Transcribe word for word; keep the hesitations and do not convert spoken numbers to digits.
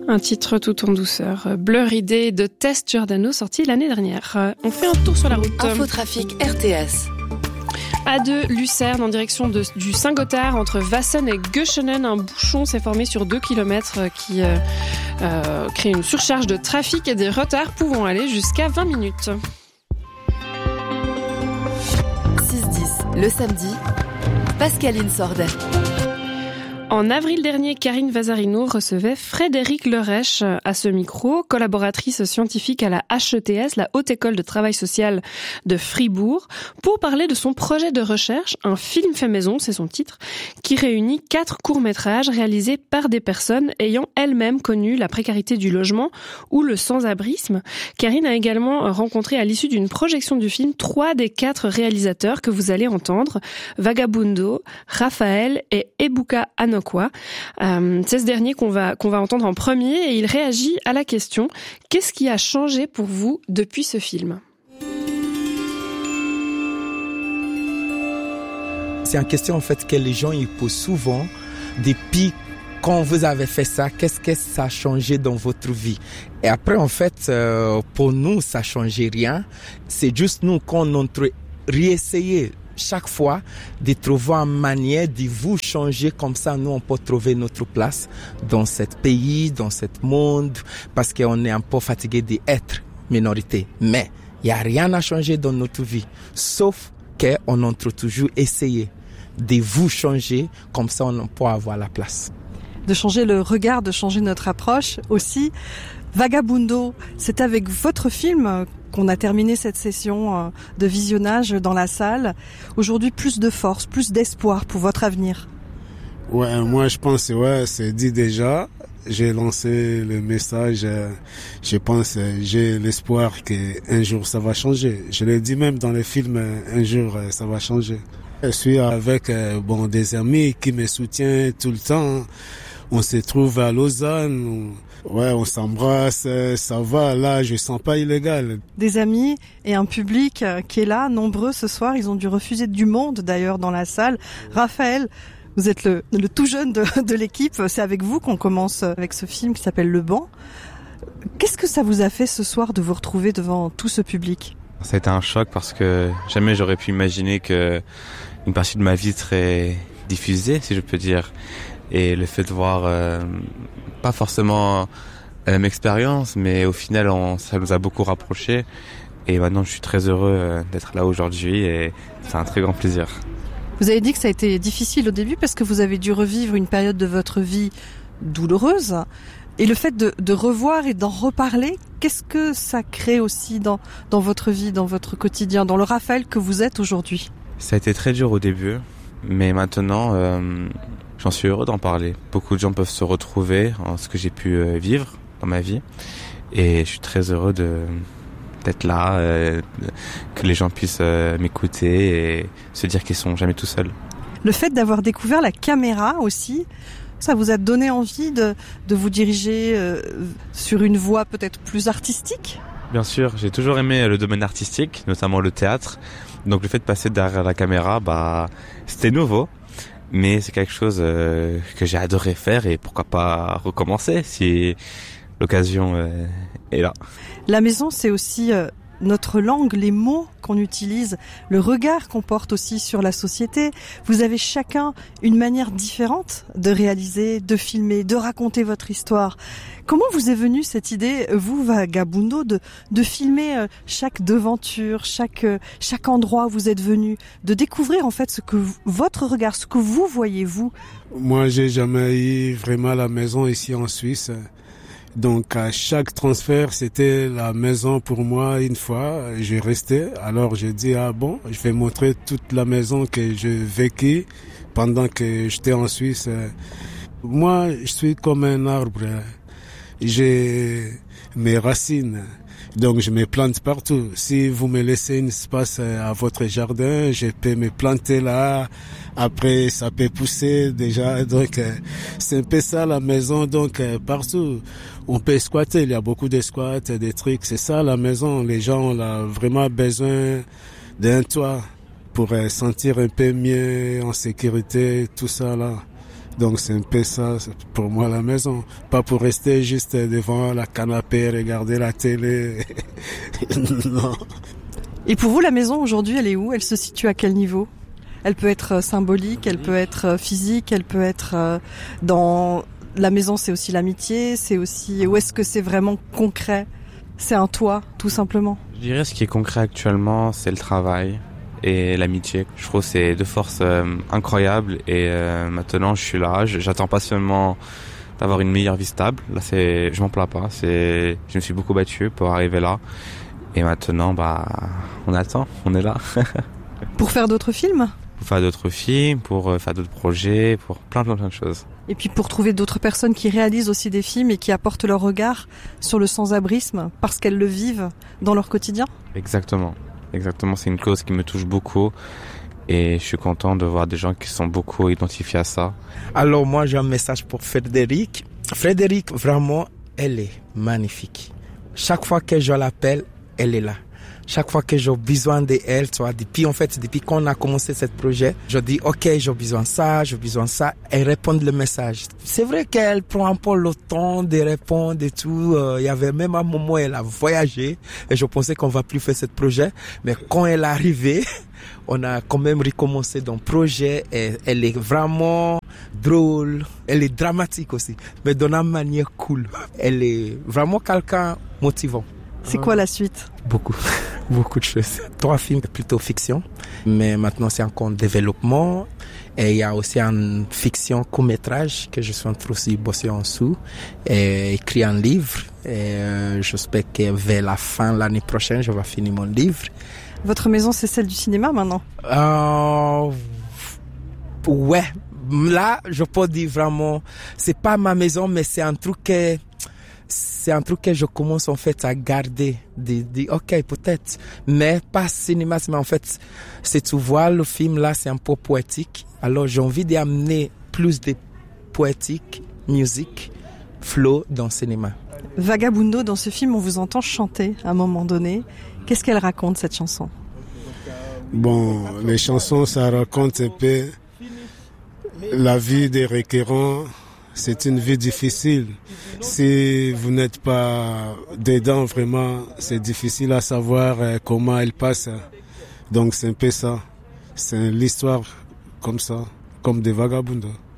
Un titre tout en douceur. Blur Idée de Tess Giordano, sorti l'année dernière. On fait un tour sur la route. Infotrafic R T S. A deux Lucerne en direction de, du Saint-Gothard entre Vassen et Göschenen. Un bouchon s'est formé sur deux kilomètres qui euh, euh, crée une surcharge de trafic et des retards pouvant aller jusqu'à vingt minutes. six dix, le samedi, Pascaline Sordet. En avril dernier, Karine Vazarino recevait Frédéric Lerèche à ce micro, collaboratrice scientifique à la H E T S, la Haute École de Travail Social de Fribourg, pour parler de son projet de recherche, un film fait maison, c'est son titre, qui réunit quatre courts-métrages réalisés par des personnes ayant elles-mêmes connu la précarité du logement ou le sans-abrisme. Karine a également rencontré à l'issue d'une projection du film trois des quatre réalisateurs que vous allez entendre, Vagabundo, Raphaël et Ebuka Anokwa. Euh, c'est ce dernier qu'on va, qu'on va entendre en premier et il réagit à la question « Qu'est-ce qui a changé pour vous depuis ce film ?» C'est une question en fait que les gens ils posent souvent depuis quand vous avez fait ça, qu'est-ce que ça a changé dans votre vie? Et après en fait, euh, pour nous ça ne changeait rien, c'est juste nous qu'on a réessayé chaque fois de trouver une manière de vous changer, comme ça nous on peut trouver notre place dans ce pays, dans ce monde, parce qu'on est un peu fatigué d'être minorité. Mais il n'y a rien à changer dans notre vie, sauf qu'on a toujours essayé de vous changer, comme ça on peut avoir la place. De changer le regard, de changer notre approche aussi. Vagabundo, c'est avec votre film qu'on a terminé cette session de visionnage dans la salle. Aujourd'hui, plus de force, plus d'espoir pour votre avenir. Ouais, moi je pense, ouais, c'est dit déjà. J'ai lancé le message. Je pense, j'ai l'espoir qu'un jour ça va changer. Je l'ai dit même dans le film, un jour ça va changer. Je suis avec bon des amis qui me soutiennent tout le temps. On se trouve à Lausanne. Ouais, on s'embrasse, ça va, là, je sens pas illégal. Des amis et un public qui est là, nombreux ce soir, ils ont dû refuser du monde d'ailleurs dans la salle. Raphaël, vous êtes le, le tout jeune de, de l'équipe, c'est avec vous qu'on commence avec ce film qui s'appelle Le Banc. Qu'est-ce que ça vous a fait ce soir de vous retrouver devant tout ce public? Ça a été un choc parce que jamais j'aurais pu imaginer que une partie de ma vie serait diffusée, si je peux dire. Et le fait de voir, euh, pas forcément la même expérience, mais au final, on, ça nous a beaucoup rapprochés. Et maintenant, je suis très heureux euh, d'être là aujourd'hui et c'est un très grand plaisir. Vous avez dit que ça a été difficile au début parce que vous avez dû revivre une période de votre vie douloureuse. Et le fait de, de revoir et d'en reparler, qu'est-ce que ça crée aussi dans, dans votre vie, dans votre quotidien, dans le Raphaël que vous êtes aujourd'hui? Ça a été très dur au début, mais maintenant... Euh, J'en suis heureux d'en parler. Beaucoup de gens peuvent se retrouver en ce que j'ai pu vivre dans ma vie. Et je suis très heureux de, d'être là, euh, que les gens puissent euh, m'écouter et se dire qu'ils sont jamais tout seuls. Le fait d'avoir découvert la caméra aussi, ça vous a donné envie de, de vous diriger euh, sur une voie peut-être plus artistique? Bien sûr, j'ai toujours aimé le domaine artistique, notamment le théâtre. Donc le fait de passer derrière la caméra, bah, c'était nouveau. Mais c'est quelque chose euh, que j'ai adoré faire et pourquoi pas recommencer si l'occasion euh, est là. La maison, c'est aussi euh, notre langue, les mots qu'on utilise, le regard qu'on porte aussi sur la société. Vous avez chacun une manière différente de réaliser, de filmer, de raconter votre histoire. Comment vous est venue cette idée, vous, Vagabundo, de, de filmer euh, chaque devanture, chaque, euh, chaque endroit où vous êtes venu, de découvrir en fait ce que vous, votre regard, ce que vous voyez, vous? Moi, j'ai jamais eu vraiment la maison ici en Suisse. Donc, à chaque transfert, c'était la maison pour moi une fois. J'ai resté. Alors, j'ai dit, ah bon, je vais montrer toute la maison que j'ai vécue pendant que j'étais en Suisse. Moi, je suis comme un arbre. J'ai mes racines, donc je me plante partout. Si vous me laissez un espace à votre jardin, je peux me planter là. Après, ça peut pousser déjà. Donc, c'est un peu ça la maison. Donc, partout, on peut squatter. Il y a beaucoup de squats, des trucs. C'est ça la maison. Les gens ont vraiment besoin d'un toit pour sentir un peu mieux en sécurité, tout ça là. Donc c'est un peu ça pour moi la maison. Pas pour rester juste devant la canapé, regarder la télé. Non. Et pour vous, la maison aujourd'hui, elle est où? Elle se situe à quel niveau? Elle peut être symbolique, elle peut être physique, elle peut être dans... La maison, c'est aussi l'amitié, c'est aussi... Où est-ce que c'est vraiment concret? C'est un toit, tout simplement. Je dirais ce qui est concret actuellement, c'est le travail et l'amitié. Je trouve que c'est deux forces euh, incroyables et euh, maintenant je suis là, j'attends patiemment d'avoir une meilleure vie stable. Là, c'est, je m'en plains pas, c'est, je me suis beaucoup battu pour arriver là et maintenant, bah, on attend, on est là. Pour faire d'autres films? Pour faire d'autres films, pour faire d'autres projets, pour plein plein plein de choses. Et puis pour trouver d'autres personnes qui réalisent aussi des films et qui apportent leur regard sur le sans-abrisme parce qu'elles le vivent dans leur quotidien. Exactement. Exactement, c'est une cause qui me touche beaucoup et je suis content de voir des gens qui sont beaucoup identifiés à ça. Alors moi j'ai un message pour Frédéric. Frédéric, vraiment, elle est magnifique. Chaque fois que je l'appelle, elle est là. Chaque fois que j'ai besoin d'elle, tu vois, depuis, en fait, depuis qu'on a commencé ce projet, je dis, OK, j'ai besoin de ça, j'ai besoin de ça, elle répond le message. C'est vrai qu'elle prend un peu le temps de répondre et tout. Euh, il y avait même un moment où elle a voyagé et je pensais qu'on va plus faire ce projet. Mais quand elle est arrivée, on a quand même recommencé dans le projet et elle est vraiment drôle. Elle est dramatique aussi, mais d'une manière cool. Elle est vraiment quelqu'un motivant. C'est quoi la suite? Beaucoup, beaucoup de choses. Trois films plutôt fiction, mais maintenant c'est encore en développement. Et il y a aussi une fiction court-métrage que je suis en train aussi bosser en dessous et écrit un livre. Et euh, j'espère que vers la fin de l'année prochaine, je vais finir mon livre. Votre maison, c'est celle du cinéma maintenant? Euh, ouais, là, je peux dire vraiment, c'est pas ma maison, mais c'est un truc que c'est un truc que je commence en fait à garder, de dire ok peut-être, mais pas cinéma, mais en fait, c'est tu vois le film là, c'est un peu poétique. Alors j'ai envie d'amener plus de poétique, musique, flow dans le cinéma. Vagabundo, dans ce film, on vous entend chanter à un moment donné. Qu'est-ce qu'elle raconte cette chanson? Bon, les chansons, ça raconte un peu la vie des requérants. C'est une vie difficile. Si vous n'êtes pas dedans, vraiment, c'est difficile à savoir comment elle passe. Donc c'est un peu ça. C'est l'histoire comme ça, comme des vagabonds.